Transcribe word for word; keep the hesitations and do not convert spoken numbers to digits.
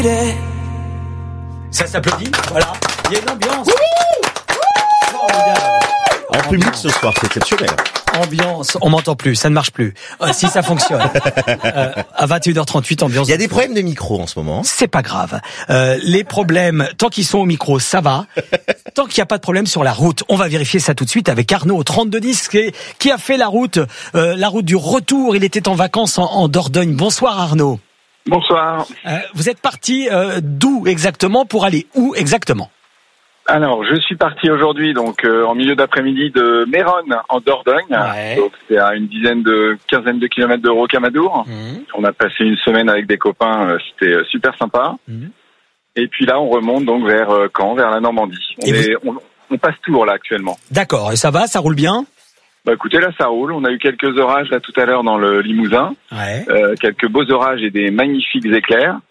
Ça s'applaudit, voilà. Il y a une ambiance. En public ce soir, c'est exceptionnel. Ambiance, on m'entend plus, ça ne marche plus. Euh, si ça fonctionne. Euh, à vingt et une heures trente-huit, ambiance. Il y a des problèmes de micro en ce moment. C'est pas grave. Euh, les problèmes, tant qu'ils sont au micro, ça va. Tant qu'il n'y a pas de problème sur la route, on va vérifier ça tout de suite avec Arnaud au trente-deux dix qui, qui a fait la route, euh, la route du retour. Il était en vacances en, en Dordogne. Bonsoir Arnaud. Bonsoir. Euh, vous êtes parti euh, d'où exactement pour aller où exactement? Alors, je suis parti aujourd'hui, donc euh, en milieu d'après-midi de Méronne, en Dordogne. Ouais. Donc, c'est à une dizaine de quinzaine de kilomètres de Rocamadour. Mmh. On a passé une semaine avec des copains, euh, c'était euh, super sympa. Mmh. Et puis là, on remonte donc vers euh, Caen, vers la Normandie. On, Et est, on, on passe Tours là actuellement. D'accord, et ça va, ça roule bien? Bah écoutez, là ça roule. On a eu quelques orages là tout à l'heure dans le Limousin, Ouais. euh, quelques beaux orages et des magnifiques éclairs.